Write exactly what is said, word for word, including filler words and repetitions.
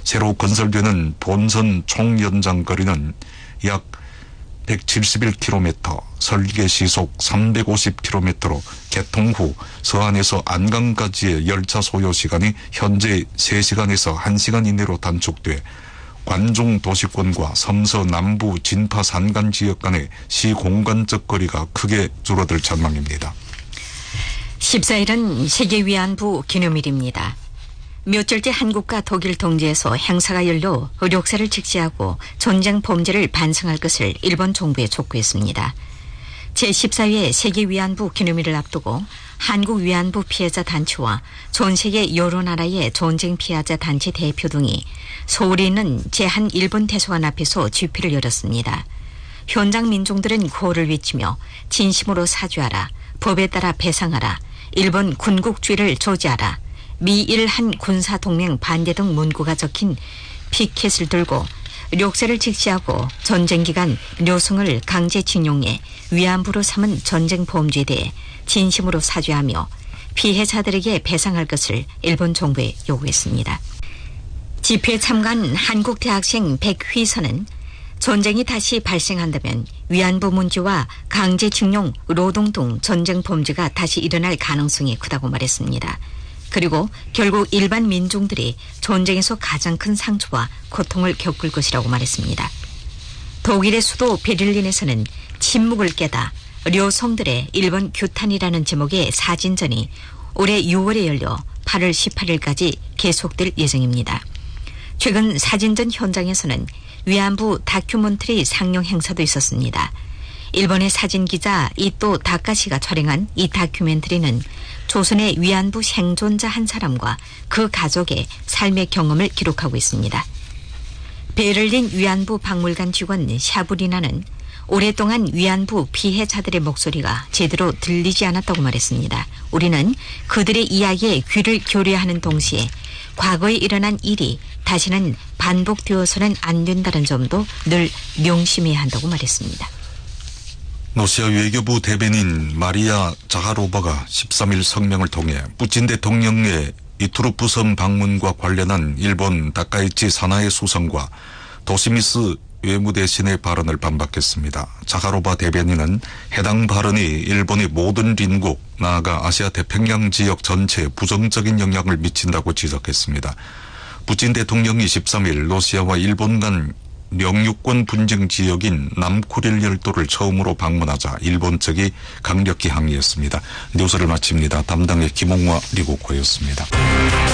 새로 건설되는 본선 총연장 거리는 약 백칠십일 킬로미터, 설계 시속 삼백오십 킬로미터로 개통 후 서안에서 안강까지의 열차 소요 시간이 현재 세 시간에서 한 시간 이내로 단축돼 관중 도시권과 섬서 남부 진파 산간 지역 간의 시공간적 거리가 크게 줄어들 전망입니다. 십사 일은 세계 위안부 기념일입니다. 며칠째 한국과 독일 통지에서 행사가 열려 의료사를 직시하고 전쟁 범죄를 반성할 것을 일본 정부에 촉구했습니다. 제십사 회 세계 위안부 기념일을 앞두고 한국 위안부 피해자 단체와 전 세계 여러 나라의 전쟁 피해자 단체 대표 등이 서울에 있는 제한 일본 대사관 앞에서 집회를 열었습니다. 현장 민중들은 구호를 외치며 진심으로 사죄하라, 법에 따라 배상하라, 일본 군국주의를 저지하라, 미일한 군사동맹 반대 등 문구가 적힌 피켓을 들고 력세를 직시하고 전쟁 기간 료성을 강제징용해 위안부로 삼은 전쟁 범죄에 대해 진심으로 사죄하며 피해자들에게 배상할 것을 일본 정부에 요구했습니다. 집회에 참가한 한국 대학생 백휘선은 전쟁이 다시 발생한다면 위안부 문제와 강제징용, 노동 등 전쟁 범죄가 다시 일어날 가능성이 크다고 말했습니다. 그리고 결국 일반 민중들이 전쟁에서 가장 큰 상처와 고통을 겪을 것이라고 말했습니다. 독일의 수도 베를린에서는 침묵을 깨다 료성들의 일본 규탄이라는 제목의 사진전이 올해 유월에 열려 팔월 십팔일까지 계속될 예정입니다. 최근 사진전 현장에서는 위안부 다큐멘터리 상영 행사도 있었습니다. 일본의 사진기자 이토 다카시가 촬영한 이 다큐멘터리는 조선의 위안부 생존자 한 사람과 그 가족의 삶의 경험을 기록하고 있습니다. 베를린 위안부 박물관 직원 샤브리나는 오랫동안 위안부 피해자들의 목소리가 제대로 들리지 않았다고 말했습니다. 우리는 그들의 이야기에 귀를 기울여야 하는 동시에 과거에 일어난 일이 다시는 반복되어서는 안 된다는 점도 늘 명심해야 한다고 말했습니다. 러시아 외교부 대변인 마리아 자하로바가 십삼 일 성명을 통해 푸틴 대통령의 이투르프 섬 방문과 관련한 일본 다카이치 사나이 수상과 도시미스 외무대신의 발언을 반박했습니다. 자하로바 대변인은 해당 발언이 일본의 모든邻국, 나아가 아시아 태평양 지역 전체에 부정적인 영향을 미친다고 지적했습니다. 푸틴 대통령이 십삼 일 러시아와 일본 간 영유권 분쟁 지역인 남쿠릴 열도를 처음으로 방문하자 일본 측이 강력히 항의했습니다. 뉴스를 마칩니다. 담당의 김홍화 리고코였습니다.